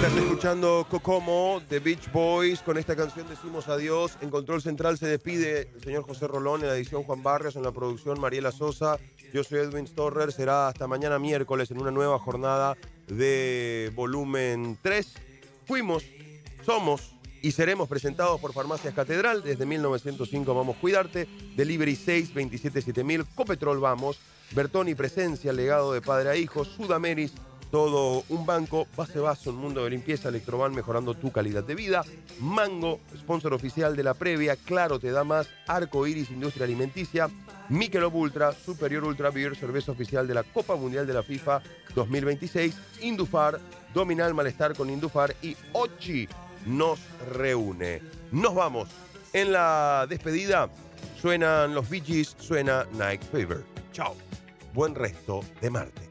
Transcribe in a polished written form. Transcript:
Estás escuchando Kokomo de Beach Boys. Con esta canción decimos adiós. En Control Central se despide el señor José Rolón, en la edición Juan Barrios, en la producción Mariela Sosa. Yo soy Edwin Storrer. Será hasta mañana miércoles en una nueva jornada de volumen 3. Fuimos, somos y seremos presentados por Farmacias Catedral. Desde 1905 Vamos Cuidarte. Delivery 6277000. Copetrol Vamos. Bertoni Presencia, legado de padre a hijo. Sudameris, todo un banco. Base Vaso, un mundo de limpieza. Electroban, mejorando tu calidad de vida. Mango, sponsor oficial de la previa. Claro te da más. Arco Iris, industria alimenticia. Michelob Ultra, Superior Ultra Beer, cerveza oficial de la Copa Mundial de la FIFA 2026. Indufar, domina el malestar con Indufar. Y Ochi nos reúne. Nos vamos. En la despedida suenan los Bee Gees, suena Night Fever. Chao. Buen resto de martes.